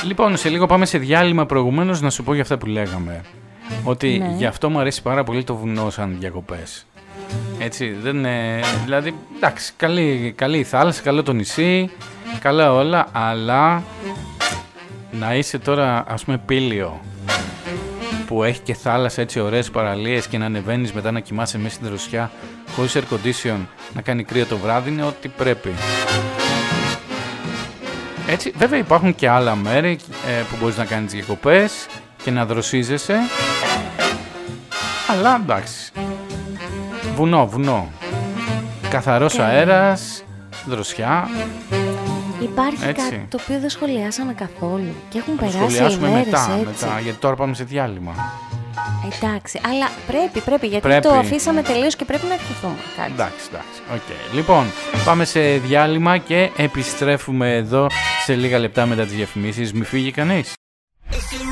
Λοιπόν, σε λίγο πάμε σε διάλειμμα. Προηγουμένως να σου πω για αυτά που λέγαμε. Ότι Ναι. γι' αυτό μου αρέσει πάρα πολύ το βουνό σαν διακοπές. Έτσι, δεν είναι... Δηλαδή, εντάξει, καλή η θάλασσα, καλό το νησί, καλά όλα, αλλά να είσαι τώρα, ας πούμε, Πήλιο, που έχει και θάλασσα, έτσι, ωραίες παραλίες, και να ανεβαίνεις μετά να κοιμάσαι μέσα στην δροσιά, χωρίς air condition, να κάνει κρύο το βράδυ, είναι ό,τι πρέπει. Έτσι, βέβαια υπάρχουν και άλλα μέρη που μπορείς να κάνεις διακοπές και να δροσίζεσαι, αλλά εντάξει, βουνό, καθαρός αέρας, δροσιά. Υπάρχει Έτσι. κάτι το οποίο δεν σχολιάσαμε καθόλου και έχουν Θα περάσει σχολιάσουμε ημέρες μετά, έτσι. γιατί τώρα πάμε σε διάλειμμα. Εντάξει, αλλά πρέπει γιατί Πρέπει. το αφήσαμε τελείως και πρέπει να αρχιθούμε κάτι. Εντάξει, οκ. Λοιπόν, πάμε σε διάλειμμα και επιστρέφουμε εδώ σε λίγα λεπτά μετά τις διαφημίσεις. Μη φύγει κανείς.